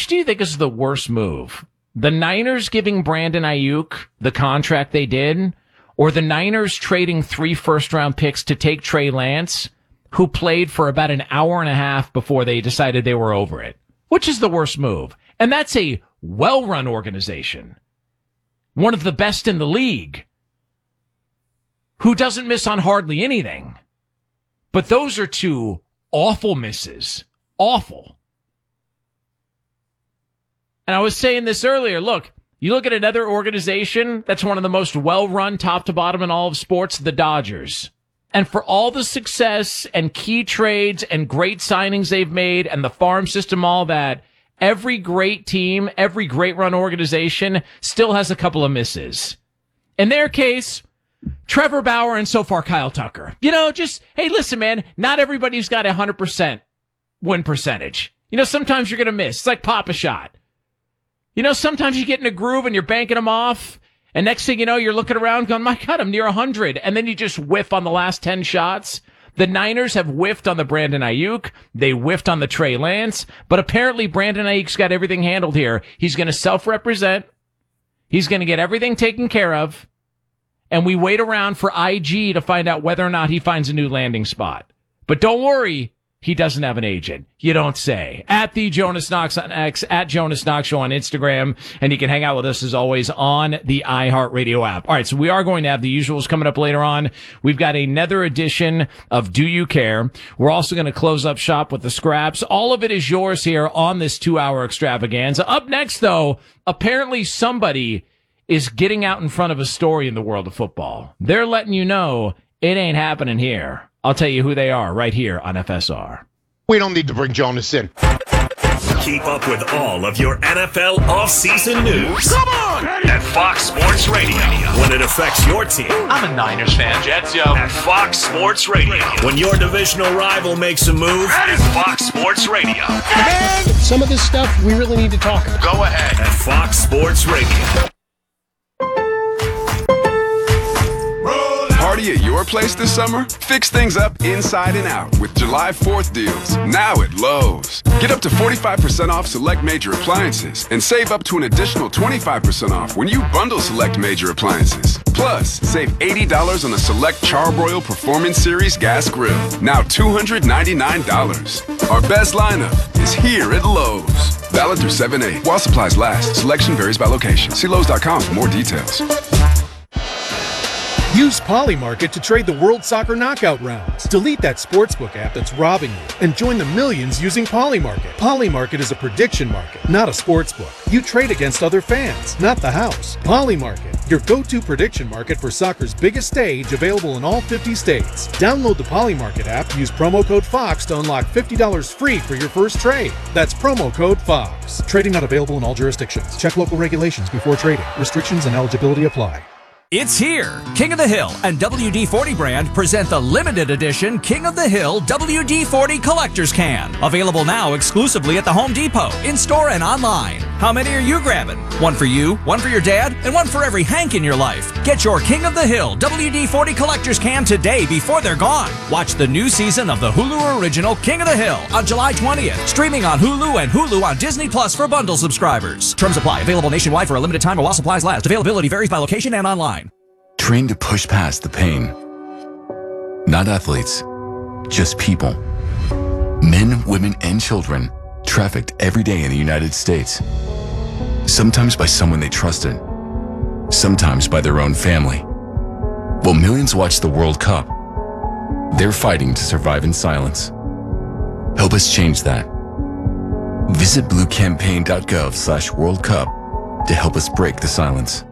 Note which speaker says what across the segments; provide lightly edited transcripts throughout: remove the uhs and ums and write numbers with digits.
Speaker 1: Which do you think is the worst move? The Niners giving Brandon Ayuk the contract they did, or the Niners trading 3 first-round picks to take Trey Lance, who played for about an hour and a half before they decided they were over it? Which is the worst move? And that's a well-run organization. One of the best in the league, who doesn't miss on hardly anything. But those are 2 awful misses. Awful. And I was saying this earlier. Look, you look at another organization that's one of the most well-run top to bottom in all of sports, the Dodgers. And for all the success and key trades and great signings they've made and the farm system, all that, every great team, every great run organization still has a couple of misses. In their case, Trevor Bauer and so far Kyle Tucker. Hey, listen, man, not everybody's got 100% win percentage. Sometimes you're going to miss. It's like pop a shot. Sometimes you get in a groove and you're banking them off, and next thing you know, you're looking around going, my God, I'm near 100, and then you just whiff on the last 10 shots. The Niners have whiffed on the Brandon Ayuk. They whiffed on the Trey Lance, but apparently Brandon Ayuk's got everything handled here. He's going to self-represent. He's going to get everything taken care of, and we wait around for IG to find out whether or not he finds a new landing spot. But don't worry. He doesn't have an agent. You don't say. At the Jonas Knox on X, at Jonas Knox Show on Instagram, and you can hang out with us as always on the iHeartRadio app. All right, so we are going to have the usuals coming up later on. We've got another edition of Do You Care? We're also going to close up shop with the scraps. All of it is yours here on this 2-hour extravaganza. Up next, though, apparently somebody is getting out in front of a story in the world of football. They're letting you know it ain't happening here. I'll tell you who they are right here on FSR.
Speaker 2: We don't need to bring Jonas in.
Speaker 3: Keep up with all of your NFL offseason news.
Speaker 2: Come on!
Speaker 3: At Fox Sports Radio. When it affects your team.
Speaker 4: I'm a Niners fan, Jets, yo.
Speaker 3: At Fox Sports Radio. When your divisional rival makes a move. At Fox Sports Radio.
Speaker 2: Man, some of this stuff we really need to talk about.
Speaker 3: Go ahead. At Fox Sports Radio.
Speaker 5: Party at your place this summer? Fix things up inside and out with July 4th deals, now at Lowe's. Get up to 45% off select major appliances and save up to an additional 25% off when you bundle select major appliances. Plus, save $80 on a select Charbroil Performance Series gas grill, now $299. Our best lineup is here at Lowe's. Valid through 7/8 while supplies last. Selection varies by location. See Lowe's.com for more details.
Speaker 6: Use Polymarket to trade the World Soccer Knockout rounds. Delete that sportsbook app that's robbing you and join the millions using Polymarket. Polymarket is a prediction market, not a sportsbook. You trade against other fans, not the house. Polymarket, your go-to prediction market for soccer's biggest stage, available in all 50 states. Download the Polymarket app, use promo code FOX to unlock $50 free for your first trade. That's promo code FOX. Trading not available in all jurisdictions. Check local regulations before trading. Restrictions and eligibility apply.
Speaker 7: It's here. King of the Hill and WD-40 brand present the limited edition King of the Hill WD-40 Collector's Can. Available now exclusively at the Home Depot, in-store and online. How many are you grabbing? One for you, one for your dad, and one for every Hank in your life. Get your King of the Hill WD-40 Collector's Can today before they're gone. Watch the new season of the Hulu original King of the Hill on July 20th. Streaming on Hulu and Hulu on Disney Plus for bundle subscribers. Terms apply. Available nationwide for a limited time or while supplies last. Availability varies by location and online.
Speaker 8: Trained to push past the pain. Not athletes, just people. Men, women, and children trafficked every day in the United States. Sometimes by someone they trusted, sometimes by their own family. While millions watch the World Cup, they're fighting to survive in silence. Help us change that. Visit bluecampaign.gov/World Cup to help us break the silence.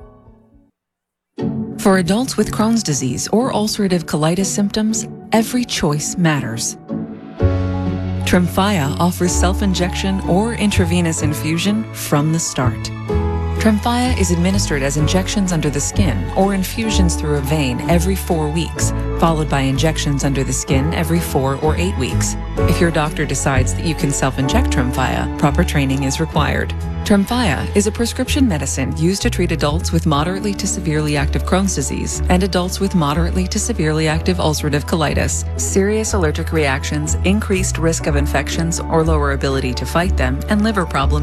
Speaker 9: For adults with Crohn's disease or ulcerative colitis symptoms, every choice matters. Tremfya offers self-injection or intravenous infusion from the start. Tremfya is administered as injections under the skin or infusions through a vein every 4 weeks, followed by injections under the skin every 4 or 8 weeks. If your doctor decides that you can self-inject Tremfya, proper training is required. Tremfya is a prescription medicine used to treat adults with moderately to severely active Crohn's disease and adults with moderately to severely active ulcerative colitis. Serious allergic reactions, increased risk of infections or lower ability to fight them, and liver problems